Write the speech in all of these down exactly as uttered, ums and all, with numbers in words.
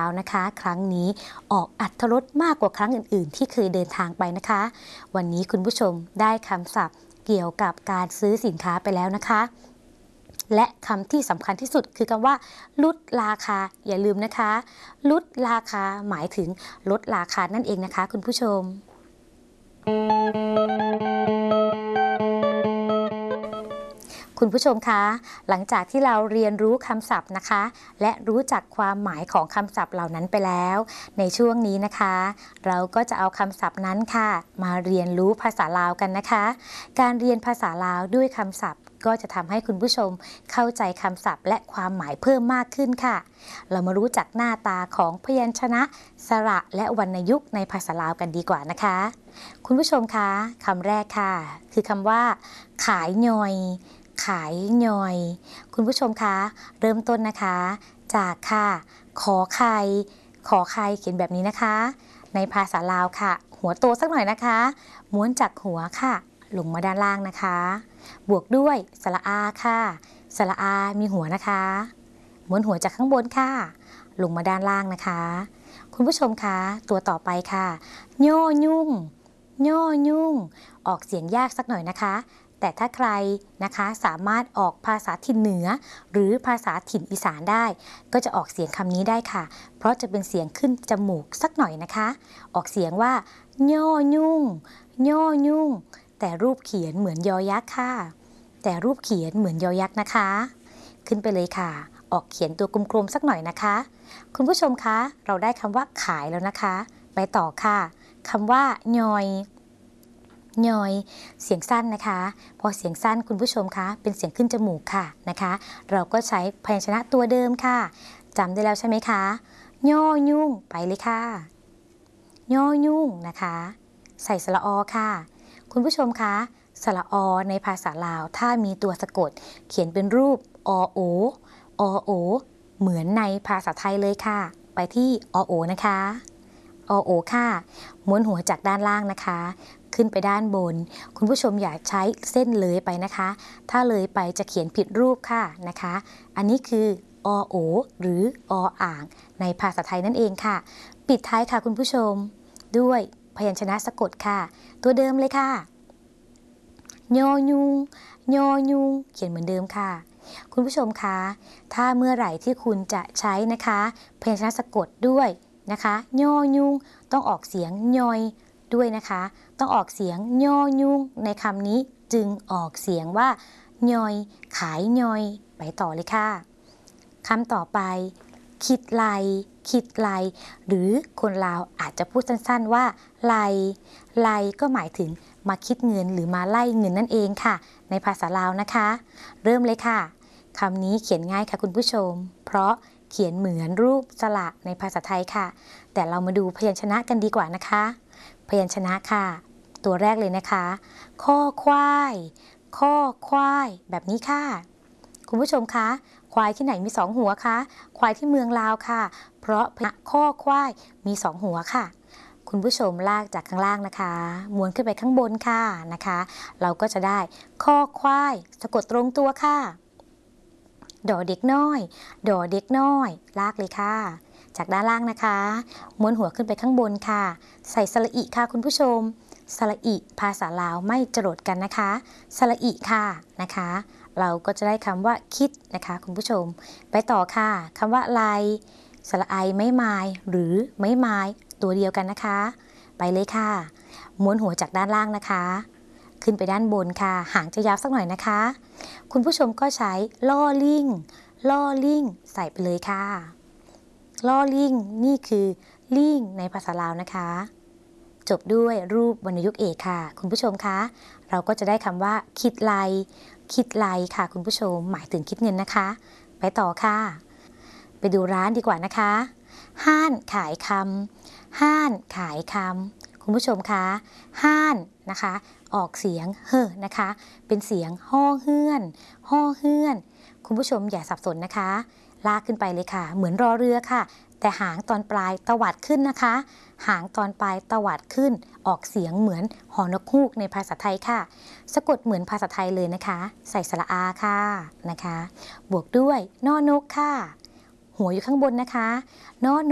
าวนะคะครั้งนี้ออกอรรถรสมากกว่าครั้งอื่นๆที่เคยเดินทางไปนะคะวันนี้คุณผู้ชมได้คำศัพท์เกี่ยวกับการซื้อสินค้าไปแล้วนะคะและคำที่สำคัญที่สุดคือคำว่าลดราคาอย่าลืมนะคะลดราคาหมายถึงลดราคานั่นเองนะคะคุณผู้ชมคุณผู้ชมคะหลังจากที่เราเรียนรู้คำศัพท์นะคะและรู้จักความหมายของคำศัพท์เหล่านั้นไปแล้วในช่วงนี้นะคะเราก็จะเอาคำศัพท์นั้นค่ะมาเรียนรู้ภาษาลาวกันนะคะการเรียนภาษาลาวด้วยคำศัพท์ก็จะทำให้คุณผู้ชมเข้าใจคำศัพท์และความหมายเพิ่มมากขึ้นค่ะเรามารู้จักหน้าตาของพยัญชนะสระและวรรณยุกต์ในภาษาลาวกันดีกว่านะคะคุณผู้ชมคะคำแรกค่ะคือคำว่าขายยอยขายยอยคุณผู้ชมคะเริ่มต้นนะคะจากค่ะขอไข่ขอไข่เขียนแบบนี้นะคะในภาษาลาวค่ะหัวโตสักหน่อยนะคะม้วนจากหัวค่ะลงมาด้านล่างนะคะบวกด้วยสระอาค่ะสระอามีหัวนะคะม้วนหัวจากข้างบนค่ะลงมาด้านล่างนะคะคุณผู้ชมคะตัวต่อไปค่ะย่อยุ่งย่อยุ่งออกเสียงยากสักหน่อยนะคะแต่ถ้าใครนะคะสามารถออกภาษาถิ่นเหนือหรือภาษาถิ่นอีสานได้ก็จะออกเสียงคำนี้ได้ค่ะเพราะจะเป็นเสียงขึ้นจมูกสักหน่อยนะคะออกเสียงว่าย่อยุ่งย่อยุ่งแต่รูปเขียนเหมือนยอยักษ์ค่ะแต่รูปเขียนเหมือนยอยักษ์นะคะขึ้นไปเลยค่ะออกเขียนตัวกลมๆสักหน่อยนะคะคุณผู้ชมคะเราได้คำว่าขายแล้วนะคะไปต่อค่ะคำว่ายอยยอยเสียงสั้นนะคะพอเสียงสั้นคุณผู้ชมคะเป็นเสียงขึ้นจมูกค่ะนะคะเราก็ใช้พยัญชนะตัวเดิมค่ะจำได้แล้วใช่ไหมคะย่อยุ่งไปเลยค่ะย่อยุ่งนะคะใส่สระอค่ะคุณผู้ชมคะสระอในภาษาลาวถ้ามีตัวสะกดเขียนเป็นรูปอโออโอเหมือนในภาษาไทยเลยค่ะไปที่อโอนะคะอโอค่ะม้วนหัวจากด้านล่างนะคะขึ้นไปด้านบนคุณผู้ชมอย่าใช้เส้นเลยไปนะคะถ้าเลยไปจะเขียนผิดรูปค่ะนะคะอันนี้คืออโอหรือออ่างในภาษาไทยนั่นเองค่ะปิดท้ายค่ะคุณผู้ชมด้วยพยัญชนะสะกดค่ะตัวเดิมเลยค่ะยอยุงยอยุงเขียนเหมือนเดิมค่ะคุณผู้ชมคะถ้าเมื่อไหร่ที่คุณจะใช้นะคะพยัญชนะสะกดด้วยนะคะยอยุงต้องออกเสียงยอยด้วยนะคะต้องออกเสียงยอยุงในคำนี้จึงออกเสียงว่ายอยขายยอยไปต่อเลยค่ะคำต่อไปคิดไลคิดไลหรือคนลาวอาจจะพูดสั้นๆว่าไลไลก็หมายถึงมาคิดเงินหรือมาไล่เงินนั่นเองค่ะในภาษาลาวนะคะเริ่มเลยค่ะคำนี้เขียนง่ายค่ะคุณผู้ชมเพราะเขียนเหมือนรูปสระในภาษาไทยค่ะแต่เรามาดูพยัญชนะกันดีกว่านะคะพยัญชนะค่ะตัวแรกเลยนะคะข้อควายข้อควายแบบนี้ค่ะคุณผู้ชมคะควายที่ไหนมีสองหัวคะควายที่เมืองลาวค่ะเพราะข้อควายมีสองหัวค่ะคุณผู้ชมลากจากข้างล่างนะคะม้วนขึ้นไปข้างบนค่ะนะคะเราก็จะได้ข้อควายสะกดตรงตัวค่ะดอเด็กน้อยดอเด็กน้อยลากเลยค่ะจากด้านล่างนะคะม้วนหัวขึ้นไปข้างบนค่ะใส่สระอิค่ะคุณผู้ชมสระอิภาษาลาวไม่จรดกันนะคะสระอิค่ะนะคะเราก็จะได้คำว่าคิดนะคะคุณผู้ชมไปต่อค่ะคำว่าไลสระไอไม่ไม้หรือไม่ไม้ตัวเดียวกันนะคะไปเลยค่ะม้วนหัวจากด้านล่างนะคะขึ้นไปด้านบนค่ะหางจะยาวสักหน่อยนะคะคุณผู้ชมก็ใช้ล่อลิงล่อลิงใส่ไปเลยค่ะล่อลิงนี่คือลิงในภาษาลาวนะคะจบด้วยรูปวรรณยุกต์เอกค่ะคุณผู้ชมคะเราก็จะได้คำว่าคิดไลคิดไลค่ะคุณผู้ชมหมายถึงคิดเงินนะคะไปต่อค่ะไปดูร้านดีกว่านะคะห้านขายคำห้านขายคำคุณผู้ชมคะห้านนะคะออกเสียงเฮ่อนะคะเป็นเสียงห่อเฮือนห่อเฮือนคุณผู้ชมอย่าสับสนนะคะลากขึ้นไปเลยค่ะเหมือนรอเรือค่ะแต่หางตอนปลายตวัดขึ้นนะคะหางตอนปลายตวัดขึ้นออกเสียงเหมือนหอนกฮูกในภาษาไทยค่ะสะกดเหมือนภาษาไทยเลยนะคะใส่สระอาค่ะนะคะบวกด้วยนอนกค่ะหัวอยู่ข้างบนนะคะนอนก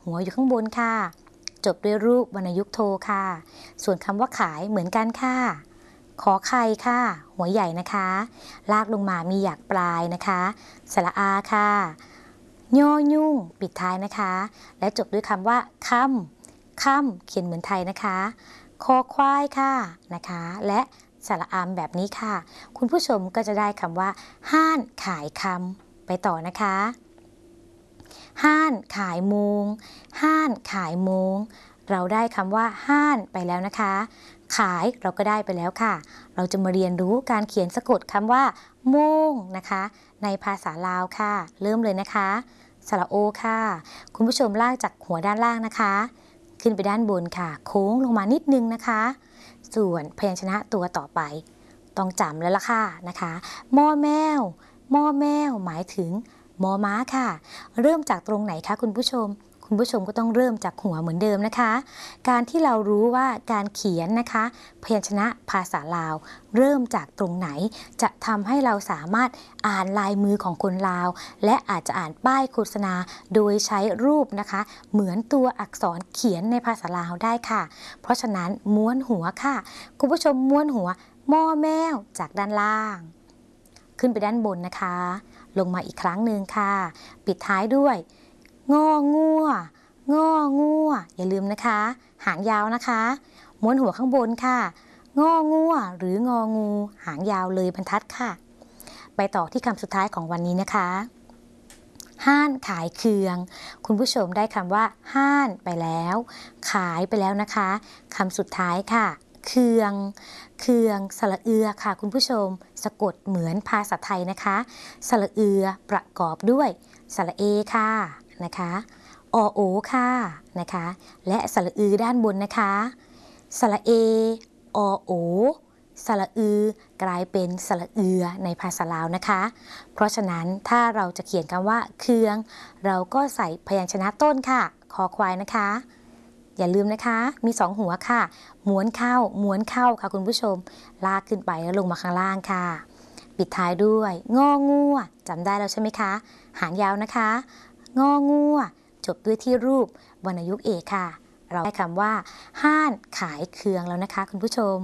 หัวอยู่ข้างบนค่ะจบด้วยรูปวรรณยุกต์โทค่ะส่วนคำว่าขายเหมือนกันค่ะขอไข่ค่ะหัวใหญ่นะคะลากลงมามีหยักปลายนะคะสระอาค่ะย่อยุ่งปิดท้ายนะคะและจบด้วยคำว่าค่ำค่ำเขียนเหมือนไทยนะคะคอควายค่ะนะคะและสระอามแบบนี้ค่ะคุณผู้ชมก็จะได้คำว่าห้านขายคำไปต่อนะคะห้านขายโมงห้านขายโมงเราได้คำว่าห้านไปแล้วนะคะขายเราก็ได้ไปแล้วค่ะเราจะมาเรียนรู้การเขียนสะกดคำว่าโมงนะคะในภาษาลาวค่ะเริ่มเลยนะคะสระโอค่ะคุณผู้ชมลากจากหัวด้านล่างนะคะขึ้นไปด้านบนค่ะโค้งลงมานิดนึงนะคะส่วนพยัญชนะตัวต่อไปต้องจำแล้วล่ะค่ะนะคะมอแมวมอแมวหมายถึงมอม้าค่ะเริ่มจากตรงไหนคะคุณผู้ชมคุณผู้ชมก็ต้องเริ่มจากหัวเหมือนเดิมนะคะการที่เรารู้ว่าการเขียนนะคะพยัญชนะภาษาลาวเริ่มจากตรงไหนจะทำให้เราสามารถอ่านลายมือของคนลาวและอาจจะอ่านป้ายโฆษณาโดยใช้รูปนะคะเหมือนตัวอักษรเขียนในภาษาลาวได้ค่ะเพราะฉะนั้นม้วนหัวค่ะคุณผู้ชมม้วนหัวมอแมวจากด้านล่างขึ้นไปด้านบนนะคะลงมาอีกครั้งหนึ่งค่ะปิดท้ายด้วยงองัวงองัวอย่าลืมนะคะหางยาวนะคะม้วนหัวข้างบนค่ะงองัวหรืององูหางยาวเลยบรรทัดค่ะไปต่อที่คำสุดท้ายของวันนี้นะคะห้านขายเคืองคุณผู้ชมได้คำว่าห้านไปแล้วขายไปแล้วนะคะคำสุดท้ายค่ะเคืองเคืองสระเอือค่ะคุณผู้ชมสะกดเหมือนภาษาไทยนะคะสระเอือประกอบด้วยสระเอค่ะนะคะอโอค่ะนะคะและสระอือด้านบนนะคะสระเออโอสระอือกลายเป็นสระเอือในภาษาลาวนะคะเพราะฉะนั้นถ้าเราจะเขียนคำว่าเคืองเราก็ใส่พยัญชนะต้นค่ะคอควายนะคะอย่าลืมนะคะมีสองหัวค่ะม้วนเข้าม้วนเข้าค่ะคุณผู้ชมลากขึ้นไปแล้วลงมาข้างล่างค่ะปิดท้ายด้วยงองัวจำได้แล้วใช่ไหมคะหางยาวนะคะงองัวจบด้วยที่รูปวรรณยุกต์เอกค่ะเราได้คำว่าห้านขายเคืองแล้วนะคะคุณผู้ชม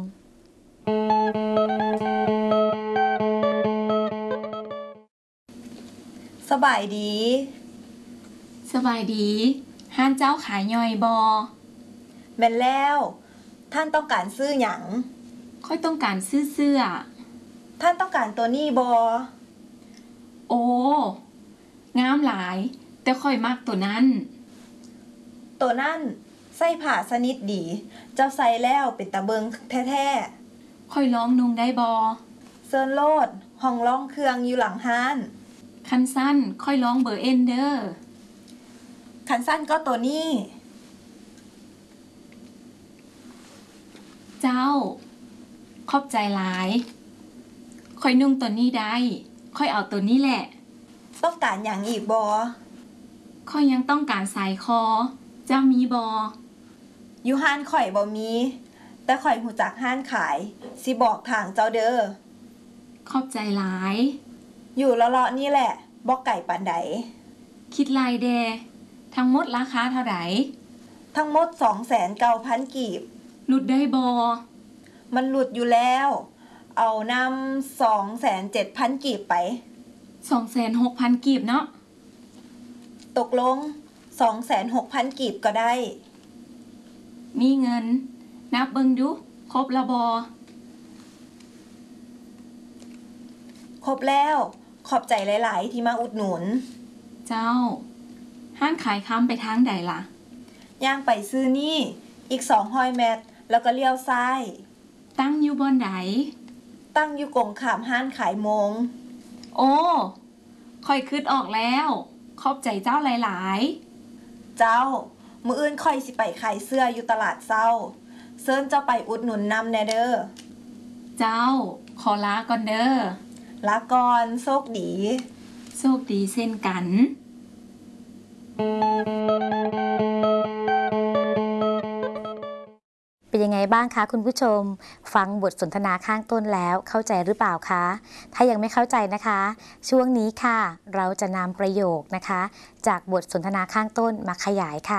สบายดีสบายดีห้านเจ้าขายย่อยบอแม่นแล้วท่านต้องการซื้อหยังค่อยต้องการซื้อเสื้อท่านต้องการตัวนี้บอโอ้งามหลายแต่ค่อยมักตัวนั้นตัวนั้นใส่ผ้าสนิทดีเจ้าใส่แล้วเป็นตาเบิงแท้ๆค่อยลองนุ่งได้บอเซิร์นโลดห้องร้องเครื่องอยู่หลังห้านคันสั้นค่อยลองเบอร์เอ็นเดอร์คันสั้นก็ตัวนี้เจ้าขอบใจหลายค่อยนุ่งตัวนี้ได้ค่อยเอาตัวนี้แหละต้องการอย่างอีกบอค่อยยังต้องการสายคอเจ้ามีบออยู่ห้านข่อยบ่มีแต่ข่อยหูจักห้านขายสิบอกทางเจ้าเด้อขอบใจหลายอยู่เลาะๆนี่แหละบ่ไก่ปานใดคิดลายแดทั้งหมดราคาเท่าไหร่ทั้งหมด สองแสนเก้าพัน กีบหลุดได้บอมันหลุดอยู่แล้วเอานำ สองแสนเจ็ดพัน กีบไปสองแสนหกพัน กีบเนาะตกลง สองแสนหกพัน กีบก็ได้มีเงินนับเบิ่งดูครบละบอครบแล้วขอบใจหลายๆที่มาอุดหนุนเจ้าห้านขายค้ำไปทางใดล่ะย่างไปซื้อนี่อีกสองร้อยเมตรแล้วก็เลี้ยวซ้ายตั้งอยู่บอนใดตั้งอยู่กงขามห้านขายโมงโอ้ค่อยคิดออกแล้วขอบใจเจ้าหลายๆเจ้ามื้ออื่นค่อยสิไปขายเสื้ออยู่ตลาดเช้าเชิญเจ้าไปอุดหนุนนำแน่เด้อเจ้าขอลาก่อนเด้อลาก่อนโชคดีโชคดีเช่นกันเป็นยังไงบ้างคะคุณผู้ชมฟังบทสนทนาข้างต้นแล้วเข้าใจหรือเปล่าคะถ้ายังไม่เข้าใจนะคะช่วงนี้ค่ะเราจะนำประโยคนะคะจากบทสนทนาข้างต้นมาขยายค่ะ